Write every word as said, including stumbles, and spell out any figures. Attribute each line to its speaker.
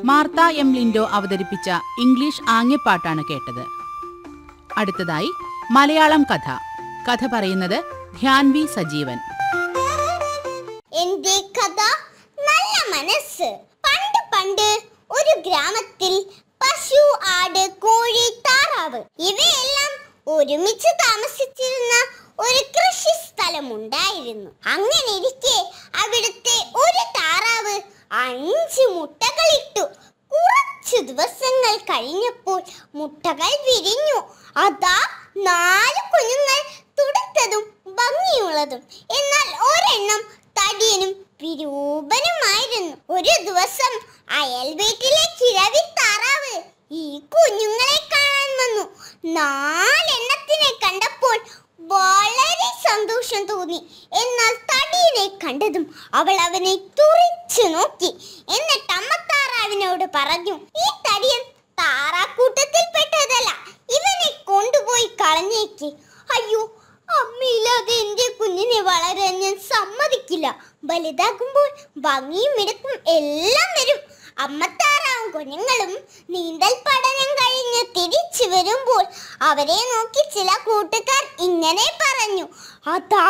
Speaker 1: Martha M Lindo അവതരിപ്പിച്ച English ആംഗ്യപ്പാട്ടാണ് കേട്ടത്. അടുത്തതായി മലയാളം കഥ. കഥ പറയുന്നത് ധ്യാൻ വി സജീവൻ.
Speaker 2: എന്റെ കഥ നല്ല മനസ്സ്. പണ്ട് പണ്ട് ഒരു ഗ്രാമത്തിൽ പശു, ആട്, കോഴി, താറാവ് ഇവയെല്ലാം ഒരുമിച്ച് താമസിച്ചിരുന്ന ഒരു കൃഷി സ്ഥലമുണ്ടായിരുന്നു. അങ്ങനെ ഇരിക്കെ അവിടുത്തെ ഒരു താറാവ് അഞ്ച് മുട്ടകളിട്ടു. കുറച്ചു ദിവസങ്ങൾ കഴിഞ്ഞപ്പോൾ മുട്ടകൾ വിരിഞ്ഞു. അതാ നാല് കുഞ്ഞുങ്ങൾ, തുടുത്തതും ഭംഗിയുള്ളതും. എന്നാൽ ഒരെണ്ണം തടിയനും വിരൂപനുമായിരുന്നു. ഒരു ദിവസം അയൽ വീട്ടിലെ കിഴവി താറാവ് ഈ കുഞ്ഞുങ്ങളെ കാണാൻ വന്നു. നാലെണ്ണത്തിനെ കണ്ടപ്പോൾ വളരെ സന്തോഷം തോന്നി. എന്നാൽ തടിയനെ കണ്ടതും അവൾ അവനെ തുറിച്ചു നോക്കി. എന്നിട്ട് അമ്മ താറാവിനോട് പറഞ്ഞു, ഈ തടിയൻ താറാക്കൂട്ടത്തിൽ പെട്ടതല്ല, ഇവനെ കൊണ്ടുപോയി കളഞ്ഞേക്ക്. അയ്യോ, അമ്മയില്ലാതെ എന്റെ കുഞ്ഞിനെ വളരാൻ ഞാൻ സമ്മതിക്കില്ല. വലുതാകുമ്പോൾ ഭംഗിയും മിടുക്കും എല്ലാം വരും. അമ്മ താറാവും കുഞ്ഞുങ്ങളും നീന്തൽ പഠനം കഴിഞ്ഞ് തിരിച്ചു വരുമ്പോൾ അവരെ നോക്കി ചില കൂട്ടുകാർ ഇങ്ങനെ പറഞ്ഞു, അതാ